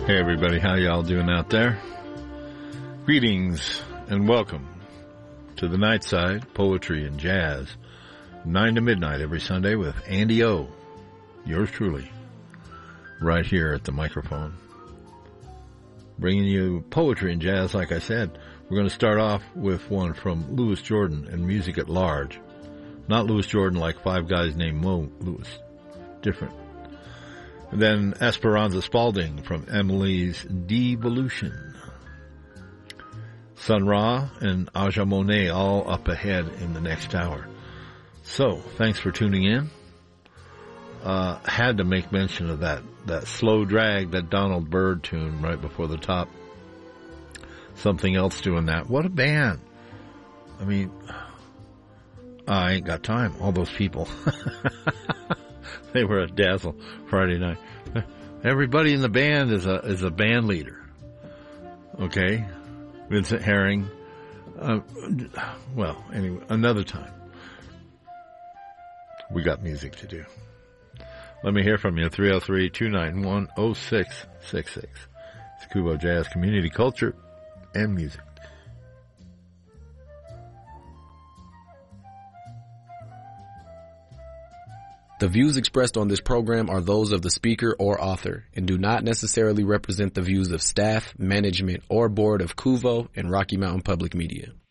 Hey everybody, how y'all doing out there? Greetings and welcome to the Night Side, Poetry and Jazz, 9 to midnight every Sunday with Andy O, yours truly, right here at the microphone. Bringing you poetry and jazz, like I said. We're going to start off with one from Louis Jordan and Music at Large. Not Louis Jordan like Five Guys Named Mo Louis. Different. And then Esperanza Spalding from Emily's Devolution. Sun Ra and Aja Monet all up ahead in the next hour. So, thanks for tuning in. Had to make mention of that slow drag, that Donald Byrd tune right before the top. Something else doing that. What a band. I mean, I ain't got time. All those people. They were a dazzle Friday night. Everybody in the band is a band leader. Okay? Vincent Herring. Well, anyway, another time. We got music to do. Let me hear from you. 303-291-0666. It's Kubo Jazz, Community Culture and Music. The views expressed on this program are those of the speaker or author and do not necessarily represent the views of staff, management, or board of Kuvo and Rocky Mountain Public Media.